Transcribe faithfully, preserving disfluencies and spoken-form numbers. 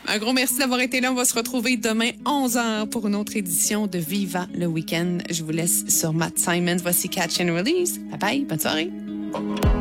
Un gros merci d'avoir été là. On va se retrouver demain onze heures pour une autre édition de Viva le Week-end. Je vous laisse sur Matt Simon. Voici Catch and Release. Bye bye. Bonne soirée.